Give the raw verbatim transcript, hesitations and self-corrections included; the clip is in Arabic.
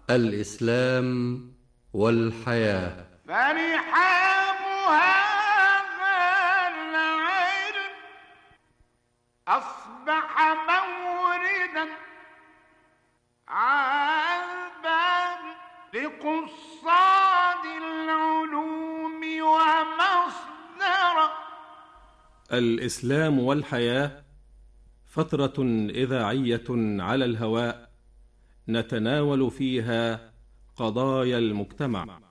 الإسلام والحياة. فرحاب هذا العلم أصبح موردا عذبا لقصاد العلوم ومصدرا. الإسلام والحياة فترة إذاعية على الهواء نتناول فيها قضايا المجتمع.